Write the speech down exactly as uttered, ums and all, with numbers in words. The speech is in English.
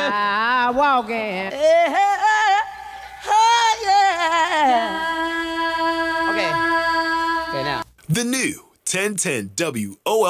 I walking. Okay. Okay, now. The new ten ten W O L